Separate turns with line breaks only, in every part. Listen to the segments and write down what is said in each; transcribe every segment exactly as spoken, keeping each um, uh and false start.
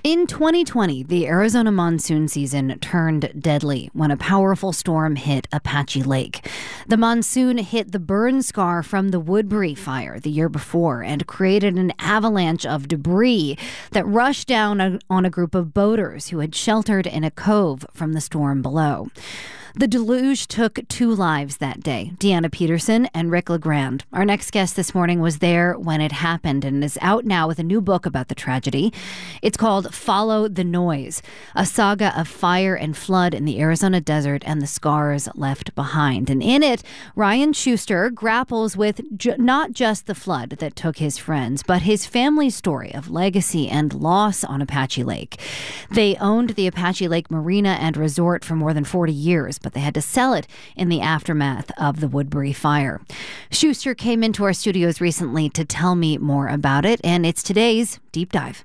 In twenty twenty, the Arizona monsoon season turned deadly when a powerful storm hit Apache Lake. The monsoon hit the burn scar from the Woodbury fire the year before and created an avalanche of debris that rushed down a, on a group of boaters who had sheltered in a cove from the storm below. The deluge took two lives that day, Deanna Peterson and Rick LeGrand. Our next guest this morning was there when it happened and is out now with a new book about the tragedy. It's called Follow the Noise, a saga of fire and flood in the Arizona desert and the scars left behind. And in it, Ryan Schuster grapples with ju- not just the flood that took his friends, but his family's story of legacy and loss on Apache Lake. They owned the Apache Lake Marina and Resort for more than forty years, but they had to sell it in the aftermath of the Woodbury fire. Schuster came into our studios recently to tell me more about it, and it's today's Deep Dive.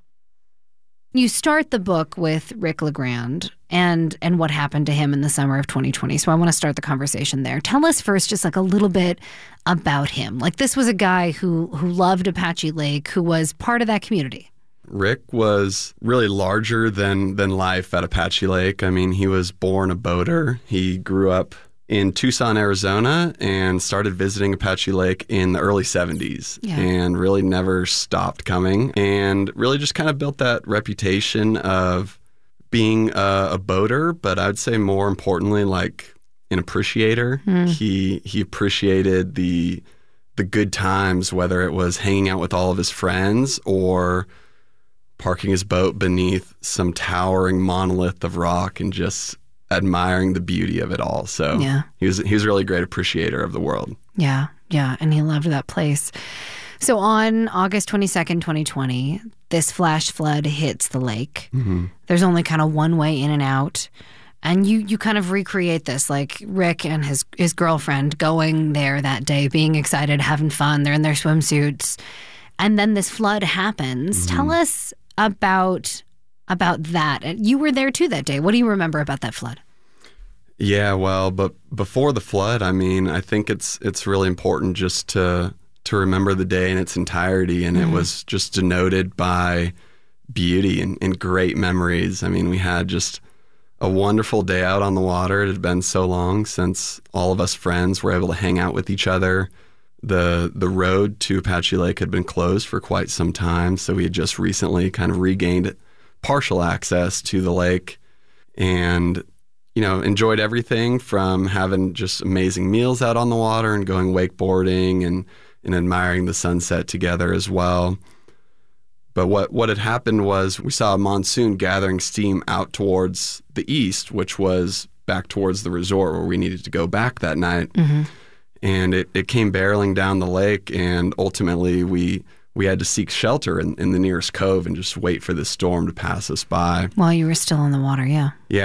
You start the book with Rick LeGrand and and what happened to him in the summer of twenty twenty. So I want to start the conversation there. Tell us first just like a little bit about him. Like, this was a guy who who loved Apache Lake, who was part of that community.
Rick was really larger than than life at Apache Lake. I mean, he was born a boater. He grew up in Tucson, Arizona, and started visiting Apache Lake in the early seventies, yeah. and really never stopped coming, and really just kind of built that reputation of being a, a boater, but I would say more importantly, like an appreciator. Mm. He he appreciated the the good times, whether it was hanging out with all of his friends or parking his boat beneath some towering monolith of rock and just admiring the beauty of it all. So yeah. he was he was a really great appreciator of the world.
Yeah, yeah, and he loved that place. So on August twenty-second, twenty twenty, this flash flood hits the lake. Mm-hmm. There's only kind of one way in and out. And you you kind of recreate this, like Rick and his, his girlfriend going there that day, being excited, having fun. They're in their swimsuits. And then this flood happens. Mm-hmm. Tell us about about that. You were there too that day. What do you remember about that flood?
Yeah, well, but before the flood, I mean, I think it's it's really important just to to remember the day in its entirety, and mm-hmm. it was just denoted by beauty and, and great memories. I mean, we had just a wonderful day out on the water. It had been so long since all of us friends were able to hang out with each other. The the road to Apache Lake had been closed for quite some time, so we had just recently kind of regained partial access to the lake and, you know, enjoyed everything from having just amazing meals out on the water and going wakeboarding and, and admiring the sunset together as well. But what, what had happened was we saw a monsoon gathering steam out towards the east, which was back towards the resort where we needed to go back that night. Mm-hmm. And it, it came barreling down the lake, and ultimately we we had to seek shelter in, in the nearest cove and just wait for the storm to pass us by.
While you were still in the water, yeah.
Yeah,